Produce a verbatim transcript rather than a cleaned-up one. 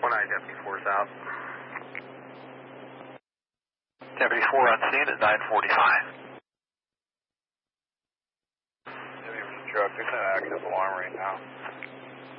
nine, Deputy four's out. Deputy four on scene at nine forty-five. Deputy truck, there's an active alarm right now.